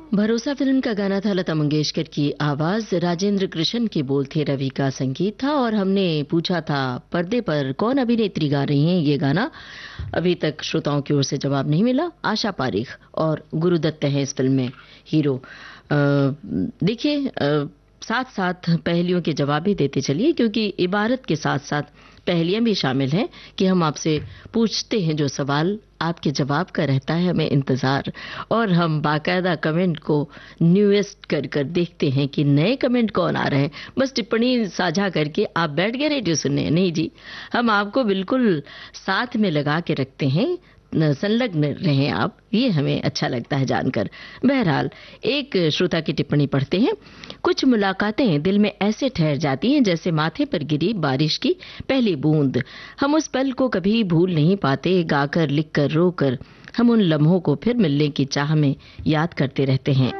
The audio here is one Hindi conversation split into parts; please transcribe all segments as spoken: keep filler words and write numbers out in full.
भरोसा फिल्म का गाना था, लता मंगेशकर की आवाज, राजेंद्र कृष्ण के बोल थे, रवि का संगीत था। और हमने पूछा था पर्दे पर कौन अभिनेत्री गा रही हैं ये गाना। अभी तक श्रोताओं की ओर से जवाब नहीं मिला। आशा पारीख और गुरुदत्त हैं इस फिल्म में हीरो। देखिए, साथ साथ पहेलियों के जवाब भी देते चलिए, क्योंकि इबारत के साथ साथ पहेलियां भी शामिल हैं कि हम आपसे पूछते हैं जो सवाल, आपके जवाब का रहता है हमें इंतजार। और हम बाकायदा कमेंट को न्यूएस्ट कर कर देखते हैं कि नए कमेंट कौन आ रहे हैं। बस टिप्पणी साझा करके आप बैठ गए रेडियो सुनने? नहीं जी, हम आपको बिल्कुल साथ में लगा के रखते हैं, संलग्न रहें आप, ये हमें अच्छा लगता है जानकर। बहरहाल, एक श्रोता की टिप्पणी पढ़ते हैं। कुछ मुलाकातें दिल में ऐसे ठहर जाती हैं जैसे माथे पर गिरी बारिश की पहली बूंद। हम उस पल को कभी भूल नहीं पाते, गाकर लिखकर रोकर हम उन लम्हों को फिर मिलने की चाह में याद करते रहते हैं।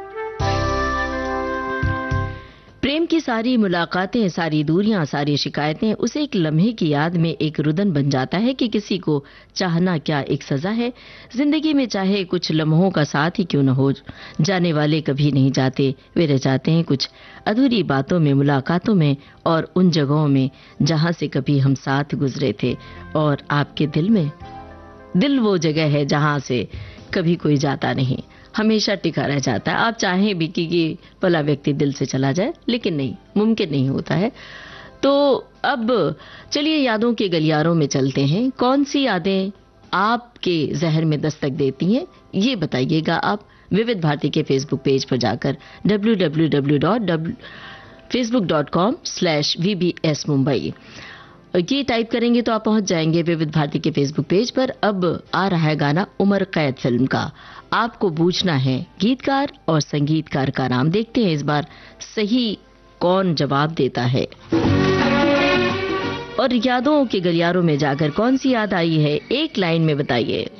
प्रेम की सारी मुलाकातें, सारी दूरियां, सारी शिकायतें उस एक लम्हे की याद में एक रुदन बन जाता है कि किसी को चाहना क्या एक सजा है। जिंदगी में चाहे कुछ लम्हों का साथ ही क्यों न हो, जाने वाले कभी नहीं जाते, वे रह जाते हैं कुछ अधूरी बातों में, मुलाकातों में और उन जगहों में जहां से कभी हम साथ गुजरे थे। और आपके दिल में, दिल वो जगह है जहां से कभी कोई जाता नहीं, हमेशा टिका रह जाता है। आप चाहें भी कि ये भला व्यक्ति दिल से चला जाए, लेकिन नहीं, मुमकिन नहीं होता है। तो अब चलिए यादों के गलियारों में चलते हैं। कौन सी यादें आपके जहन में दस्तक देती हैं, ये बताइएगा आप विविध भारती के फेसबुक पेज पर जाकर W W W dot Facebook dot com slash we B S Mumbai ये टाइप करेंगे तो आप पहुंच जाएंगे विविध भारती के फेसबुक पेज पर। अब आ रहा है गाना उमर कैद फिल्म का। आपको पूछना है गीतकार और संगीतकार का नाम। देखते हैं इस बार सही कौन जवाब देता है और यादों के गलियारों में जाकर कौन सी याद आई है, एक लाइन में बताइए।